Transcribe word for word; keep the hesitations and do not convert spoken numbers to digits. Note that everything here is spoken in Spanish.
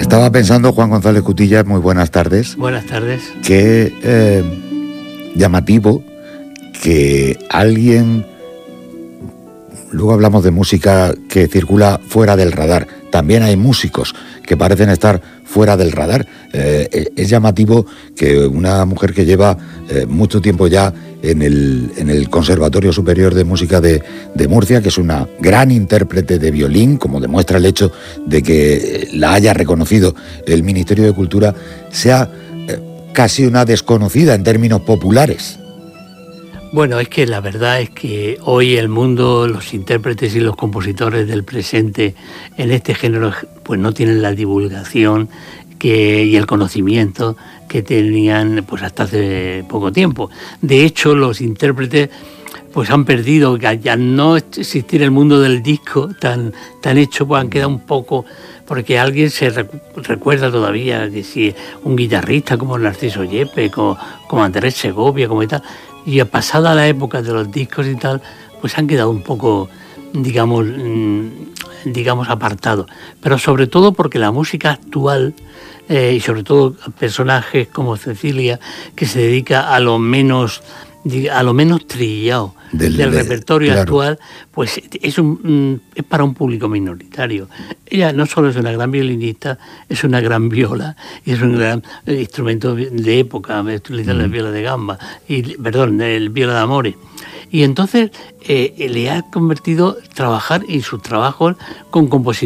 Estaba pensando, Juan González Cutillas, muy buenas tardes. Buenas tardes. Qué eh, llamativo que alguien... Luego hablamos de música que circula fuera del radar. También hay músicos que parecen estar fuera del radar. Eh, es llamativo que una mujer que lleva eh, mucho tiempo ya en el, en el Conservatorio Superior de Música de, de Murcia, que es una gran intérprete de violín, como demuestra el hecho de que la haya reconocido el Ministerio de Cultura, sea eh, casi una desconocida en términos populares. Bueno, es que la verdad es que hoy el mundo, los intérpretes y los compositores del presente en este género pues no tienen la divulgación que, y el conocimiento que tenían pues hasta hace poco tiempo. De hecho, los intérpretes pues han perdido, ya no existir el mundo del disco tan, tan hecho, pues han quedado un poco... Porque alguien se recuerda todavía que si un guitarrista como Narciso Yepes, como, como Andrés Segovia, como y tal, y pasada la época de los discos y tal, pues han quedado un poco, digamos, digamos apartados. Pero sobre todo porque la música actual, eh, y sobre todo personajes como Cecilia, que se dedica a lo menos, a lo menos trillado del, del repertorio claro. actual, pues es, un, es para un público minoritario. Ella no solo es una gran violinista, es una gran viola y es un gran instrumento de época, utiliza mm. la viola de gamba, y, perdón, el viola de amores. Y entonces eh, le ha convertido trabajar en sus trabajos con compositores